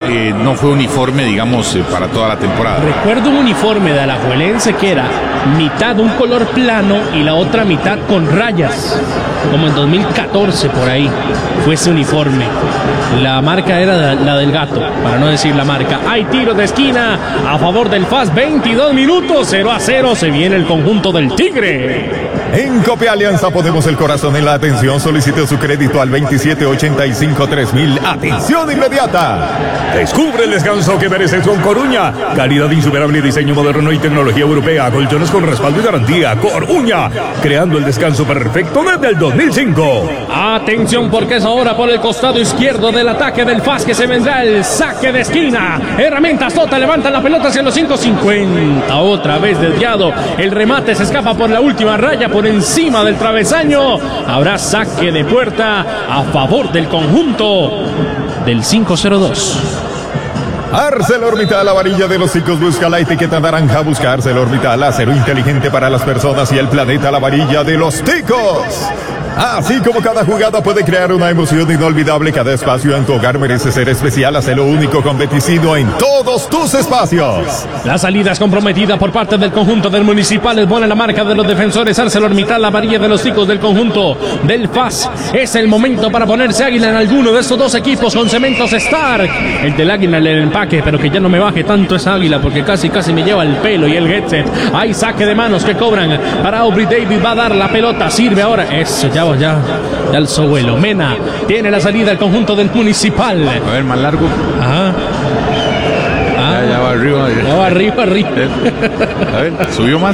no fue uniforme, digamos, para toda la temporada. Recuerdo un uniforme de Alajuelense que era mitad un color plano y la otra mitad con rayas, como en 2014 por ahí fue ese uniforme. La marca era la del gato, para no decir la marca. Hay tiro de esquina a favor del FAS, 22 minutos, 0-0, se viene el conjunto del Tigre. En Copia Alianza ponemos el corazón en la atención. Solicite su crédito al 2785-3000. Atención inmediata. Descubre el descanso que mereces con Coruña. Calidad insuperable, diseño moderno y tecnología europea. Colchones con respaldo y garantía. Coruña, creando el descanso perfecto desde el 2005. Atención, porque es ahora por el costado izquierdo del ataque del FAS que se vendrá el saque de esquina. Herramientas Tota levantan la pelota hacia los 5.50. Otra vez desviado. El remate se escapa por la última raya, por encima del travesaño. Habrá saque de puerta a favor del conjunto del 502. ArcelorMittal, la varilla de los chicos, busca la etiqueta naranja. Busca ArcelorMittal, acero inteligente para las personas y el planeta, la varilla de los ticos. Así como cada jugada puede crear una emoción inolvidable, cada espacio en tu hogar merece ser especial. Hazlo único con Beticino en todos tus espacios. La salida es comprometida por parte del conjunto del Municipal. Es buena la marca de los defensores. ArcelorMittal, la varilla de los ticos del conjunto del FAS. Es el momento para ponerse águila en alguno de estos dos equipos con cementos Stark. El del águila en el empaque, pero que ya no me baje tanto esa águila porque casi me lleva el pelo y el headset. Hay saque de manos que cobran para Aubrey Davis. Va a dar la pelota, sirve ahora. Eso, ya alzó vuelo. Mena tiene la salida al conjunto del Municipal. A ver, más largo. Ajá. Ya va arriba. Ya va arriba. A ver, subió más.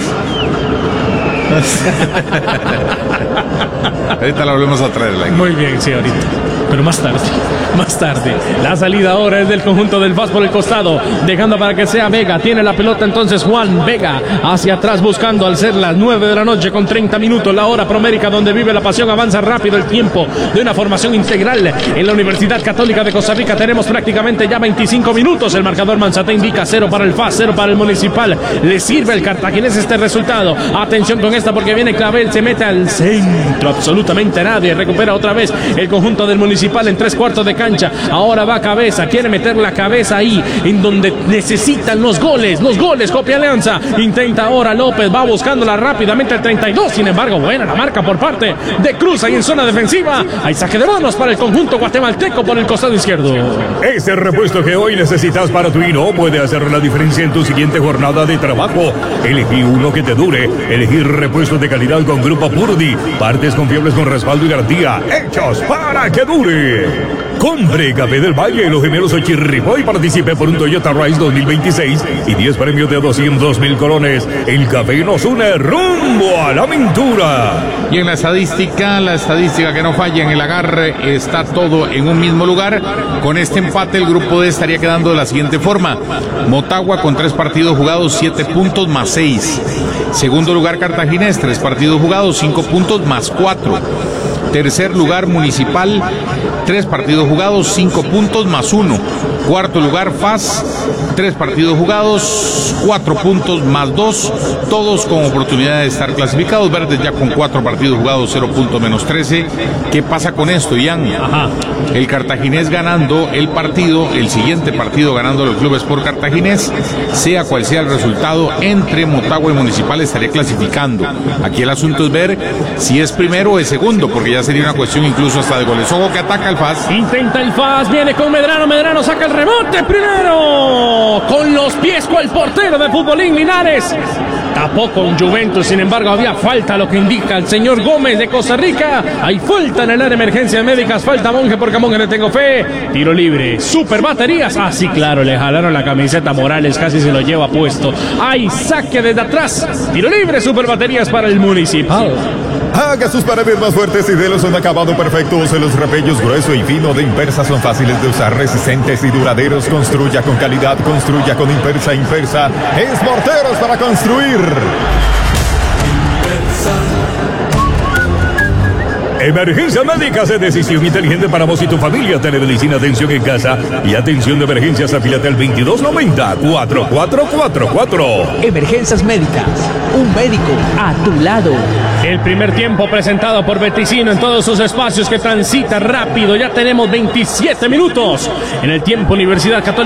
Ahorita la volvemos a traer. Muy bien, sí, ahorita. Pero más tarde. La salida ahora es del conjunto del FAS por el costado, dejando para que sea Vega. Tiene la pelota entonces Juan Vega hacia atrás, buscando al ser las 9 de la noche con 30 minutos. La hora promérica donde vive la pasión. Avanza rápido el tiempo de una formación integral en la Universidad Católica de Costa Rica. Tenemos prácticamente ya 25 minutos. El marcador Manzate indica 0 para el FAS, 0 para el Municipal. Le sirve el cartaginés este resultado. Atención con esta porque viene Clavel, se mete al centro. Absolutamente nadie. Recupera otra vez el conjunto del Municipal en 3/4 de cancha. Ahora va Cabeza, quiere meter la cabeza ahí en donde necesitan los goles. Copia Alianza, intenta ahora López, va buscándola rápidamente el 32. Sin embargo, buena la marca por parte de Cruz ahí en zona defensiva. Hay saque de manos para el conjunto guatemalteco por el costado izquierdo. Ese repuesto que hoy necesitas para tu hino puede hacer la diferencia en tu siguiente jornada de trabajo. Elegí uno que te dure. Elegí repuestos de calidad con Grupo Purdy. Partes confiables con respaldo y garantía. Hechos para que dure. Compre Café del Valle, los gemelos Ochirripo y participe por un Toyota Rise 2026 y 10 premios de 200,000 colones. El café nos une rumbo a la aventura. Y en la estadística que no falla en el agarre, está todo en un mismo lugar. Con este empate el grupo D estaría quedando de la siguiente forma: Motagua con 3 partidos jugados, 7 puntos más 6. Segundo lugar Cartaginés, 3 partidos jugados, 5 puntos más 4. Tercer lugar Municipal, 3 partidos jugados, 5 puntos más 1. Cuarto lugar FAS, 3 partidos jugados, 4 puntos más 2. Todos con oportunidad de estar clasificados. Verdes ya con 4 partidos jugados, 0 puntos menos 13. ¿Qué pasa con esto, Ian? Ajá. El Cartaginés ganando el partido, el siguiente partido ganando los clubes por Cartaginés, sea cual sea el resultado entre Motagua y Municipal, estaría clasificando. Aquí el asunto es ver si es primero o es segundo, porque ya sería una cuestión incluso hasta de goles. Ojo que ataca el FAS. Intenta el FAS, viene con Medrano saca el rebote primero. Con los pies con el portero de Futbolín Linares. Tapó con Juventus, sin embargo había falta, lo que indica el señor Gómez de Costa Rica. Hay falta en el área de emergencias médicas, falta Monje porque a Monje le tengo fe. Tiro libre, super baterías. Ah, sí, claro, le jalaron la camiseta Morales, casi se lo lleva puesto. Hay saque desde atrás, tiro libre, super baterías para el Municipal. Haga sus paredes más fuertes y délos un acabado perfecto. Use los repellos grueso y fino de Impersa. Son fáciles de usar, resistentes y duraderos. Construya con calidad, construya con Impersa. Impersa es morteros para construir. Emergencia médica es decisión inteligente para vos y tu familia. Telemedicina, atención en casa y atención de emergencias. Afílate al 2290-4444. Emergencias médicas, un médico a tu lado. El primer tiempo presentado por Beticino en todos sus espacios, que transita rápido. Ya tenemos 27 minutos en el tiempo. Universidad Católica